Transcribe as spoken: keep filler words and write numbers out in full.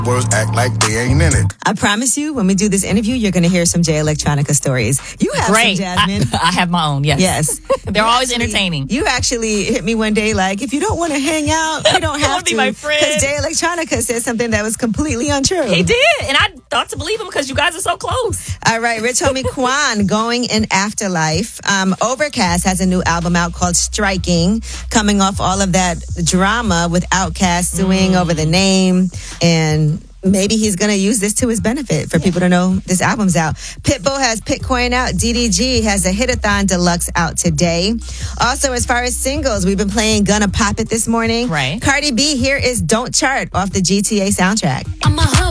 Boys act like they ain't in it. I promise you, when we do this interview, you're going to hear some Jay Electronica stories. You have Great. some, Jasmine. I, I have my own, yes. Yes. They're You always actually- entertaining. You actually hit me one day like, if you don't want to hang out, you don't You have wanna to. be my friend. Because Jay Electronica said something that was completely untrue. He did, and I thought to believe him because you guys are so close. All right, Rich Homie Quan, Going in Afterlife. Um, Overcast has a new album out called Striking, coming off all of that drama with Outkast suing Mm. over the name, and maybe he's going to use this to his benefit for people to know this album's out. Pitbull has Pitcoin out. D D G has a Hit-a-thon Deluxe out today. Also, as far as singles, we've been playing Gonna Pop It this morning. Right. Cardi B, here is Don't Chart off the G T A soundtrack. I'm a hub.